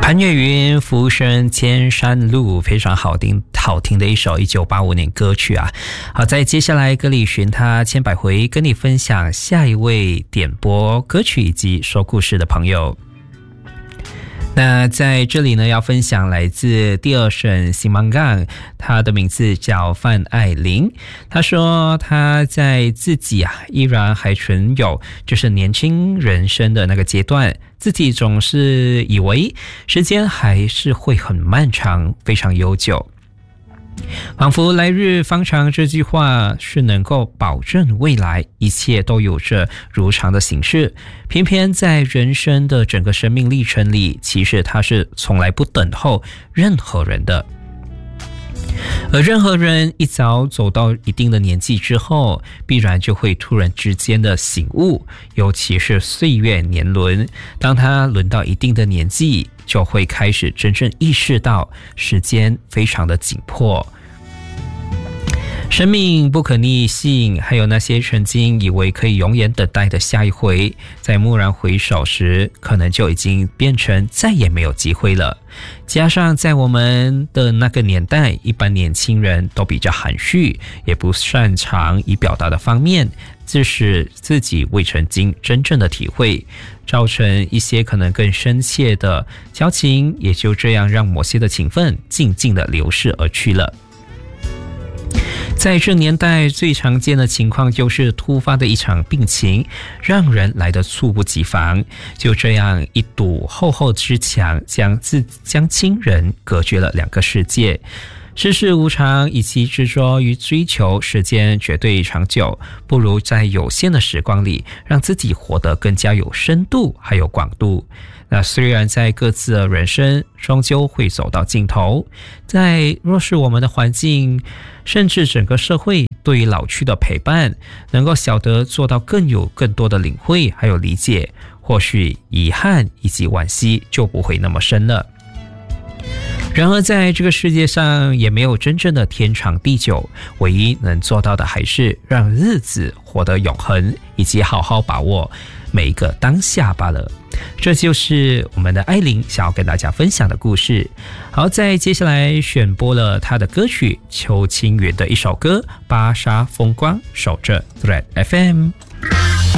潘越云浮生千山路，非常好听的一首1985年歌曲啊。好，在接下来歌里寻他千百回，跟你分享下一位点播歌曲以及说故事的朋友。那在这里呢，要分享来自第二省新芒港，他的名字叫范爱玲。他说他在自己依然还存有就是年轻人生的那个阶段，自己总是以为时间还是会很漫长，非常悠久，仿佛来日方长这句话是能够保证未来一切都有着如常的形式，偏偏在人生的整个生命历程里，其实他是从来不等候任何人的。而任何人一早走到一定的年纪之后，必然就会突然之间的醒悟，尤其是岁月年轮，当他轮到一定的年纪，就会开始真正意识到时间非常的紧迫，生命不可逆性，还有那些曾经以为可以永远等待的下一回，在蓦然回首时，可能就已经变成再也没有机会了。加上在我们的那个年代，一般年轻人都比较含蓄，也不擅长以表达的方面，致使自己未曾经真正的体会，造成一些可能更深切的交情，也就这样让某些的情分静静的流逝而去了。在这年代最常见的情况就是突发的一场病情，让人来得猝不及防，就这样一堵厚厚之墙将亲人隔绝了两个世界。世事无常，与其执着于追求时间绝对长久，不如在有限的时光里让自己活得更加有深度还有广度。那虽然在各自的人生终究会走到尽头，若是我们的环境甚至整个社会对于老去的陪伴能够晓得做到更多的领会还有理解，或许遗憾以及惋惜就不会那么深了。然而在这个世界上也没有真正的天长地久，唯一能做到的还是让日子活得永恒，以及好好把握每一个当下罢了。这就是我们的艾琳想要跟大家分享的故事。好，在接下来选播了她的歌曲邱清云的一首歌《芭莎风光》，守着 Thread FM。